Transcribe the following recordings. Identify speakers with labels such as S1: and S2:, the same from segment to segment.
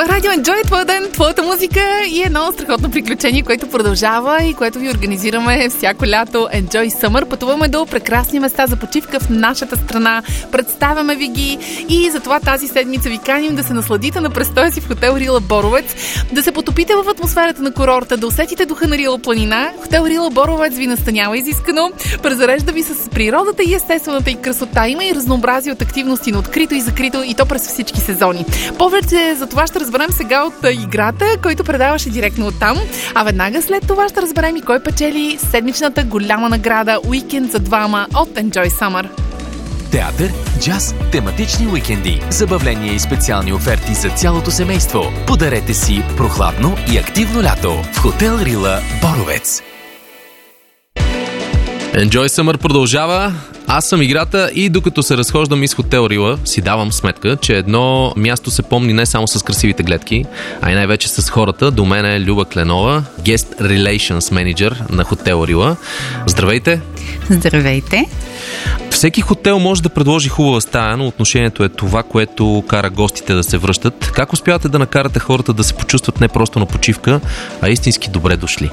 S1: Това е Радио Enjoy, твой ден, твоята музика и едно страхотно приключение, което продължава и което ви организираме всяко лято. Enjoy Summer. Пътуваме до прекрасни места за почивка в нашата страна. Представяме ви ги и затова тази седмица ви каним да се насладите на престоя си в хотел Рила Боровец, да се потопите в атмосферата на курорта, да усетите духа на Рила планина. Хотел Рила Боровец ви настанява изискано, презарежда ви с природата и естествената и красота. Има и разнообразие от активности на открито и закрито и то през всички сезони. Повече за това ще разберем сега от играта, който предаваше директно оттам. А веднага след това ще разберем и кой печели седмичната голяма награда Уикенд за двама от Enjoy Summer.
S2: Театър, джаз, тематични уикенди, забавления и специални оферти за цялото семейство. Подарете си прохладно и активно лято в хотел Рила Боровец.
S3: Enjoy Summer продължава. Аз съм играта и докато се разхождам из хотел Рила, си давам сметка, че едно място се помни не само с красивите гледки, а и най-вече с хората. До мен е Люба Кленова, Guest Relations Manager на хотел Рила. Здравейте!
S4: Здравейте!
S3: Всеки хотел може да предложи хубава стая, но отношението е това, което кара гостите да се връщат. Как успявате да накарате хората да се почувстват не просто на почивка, а истински добре дошли?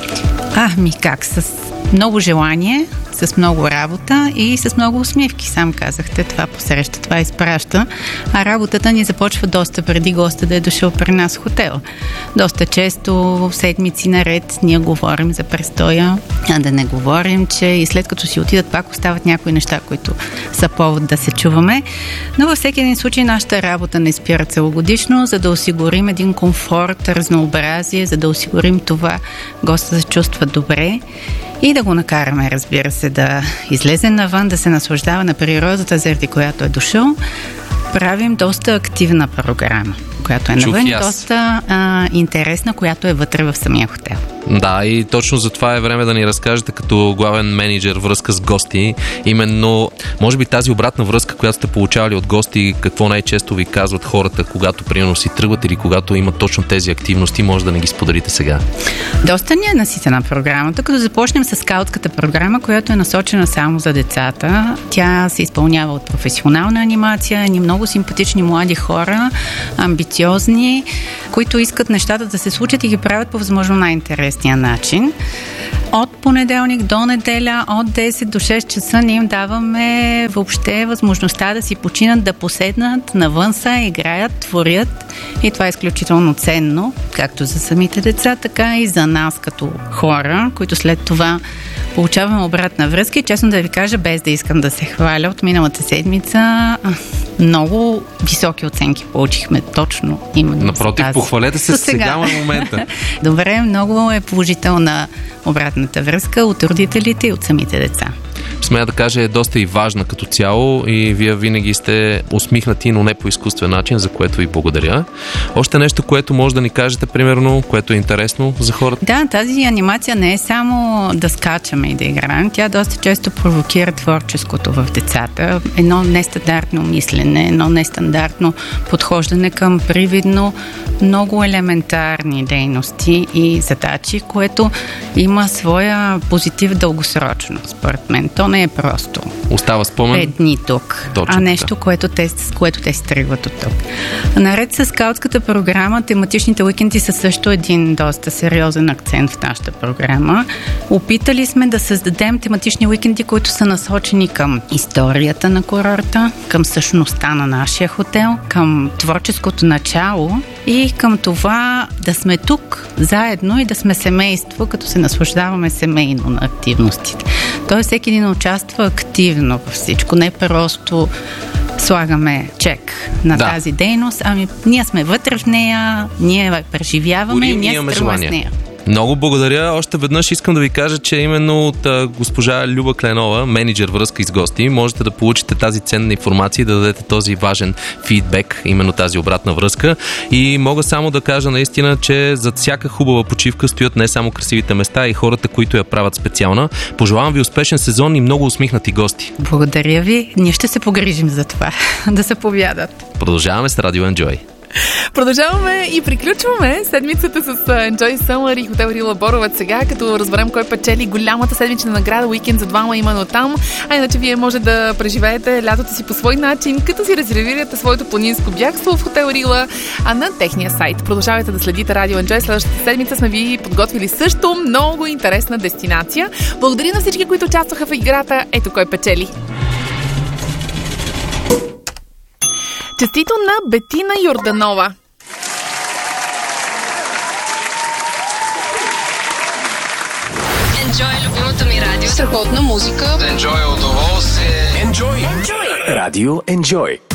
S4: Как? С много желание, с много работа и с много усмивки. Сам казахте, това посреща, това изпраща. А работата ни започва доста преди госта да е дошъл при нас в хотел. Доста често, седмици наред, ние говорим за престоя, а да не говорим, че и след като си отидат, пак остават някои неща, които са повод да се чуваме. Но във всеки един случай нашата работа не спира целогодишно, за да осигурим един комфорт, разнообразие, за да осигурим това госта да се чувства добре и да го накараме, разбира се, да излезе навън, да се наслаждава на природата, заради която е дошъл. Правим доста активна програма, която е навън и доста интересна, която е вътре в самия хотел.
S3: Да, и точно за това е време да ни разкажете като главен менеджер връзка с гости. Именно, може би тази обратна връзка, която сте получавали от гости, какво най-често ви казват хората, когато примерно си тръгват или когато имат точно тези активности, може да не ги споделите сега.
S4: Доста ни е наситена програмата, като започнем с скаутската програма, която е насочена само за децата. Тя се изпълнява от професионална анимация, ни много симпатични млади хора, амбициозни, които искат нещата да се случат и ги правят по възможно най-интересния начин. От понеделник до неделя, от 10 до 6 часа ние им даваме въобще възможността да си починат, да поседнат навън са, играят, творят и това е изключително ценно, както за самите деца, така и за нас като хора, които след това получаваме обратна връзка и честно да ви кажа, без да искам да се хваля, от миналата седмица много високи оценки получихме точно именно.
S3: Напротив, похвалете се сега в момента.
S4: Добре, много е положителна обратната връзка от родителите и от самите деца.
S3: Смея да кажа, е доста и важна като цяло и вие винаги сте усмихнати, но не по изкуствен начин, за което ви благодаря. Още нещо, което може да ни кажете, примерно, което е интересно за хората?
S4: Да, тази анимация не е само да скачаме и да играем. Тя доста често провокира творческото в децата. Едно нестандартно мислене, едно нестандартно подхождане към привидно много елементарни дейности и задачи, което има своя позитив дългосрочно, според мен. То не е просто.
S3: Остава спомен.
S4: 5 дни тук,
S3: точно
S4: нещо, с което те се тръгват от тук. Наред с скаутската програма, тематичните уикенди са също един доста сериозен акцент в нашата програма. Опитали сме да създадем тематични уикенди, които са насочени към историята на курорта, към същността на нашия хотел, към творческото начало и към това да сме тук заедно и да сме семейство, като се наслаждаваме семейно на активностите. Тоест всеки един участва активно във всичко, не просто слагаме чек на тази дейност, ами ние сме вътре в нея, ние преживяваме и ние стръваме с нея.
S3: Много благодаря. Още веднъж искам да ви кажа, че именно от госпожа Люба Кленова, менеджер връзка с гости, можете да получите тази ценна информация и да дадете този важен фидбек, именно тази обратна връзка. И мога само да кажа наистина, че зад всяка хубава почивка стоят не само красивите места, и хората, които я правят специална. Пожелавам ви успешен сезон и много усмихнати гости.
S4: Благодаря ви. Ние ще се погрижим за това да се повядат.
S3: Продължаваме с Радио Enjoy.
S1: Продължаваме и приключваме седмицата с Enjoy Summer и хотел Рила Боровец сега, като разберем кой печели голямата седмична награда уикенд за двама именно там. А иначе вие може да преживеете лятото си по свой начин, като си резервирате своето планинско бягство в хотел Рила, а на техния сайт. Продължавайте да следите Радио Enjoy. Следващата седмица сме ви подготвили също много интересна дестинация. Благодаря на всички, които участваха в играта. Ето кой печели. Честито на Бетина Йорданова.
S5: Enjoy любимото ми радио.
S6: Страхотна музика.
S7: Enjoy удоволствие.
S2: Радио Enjoy.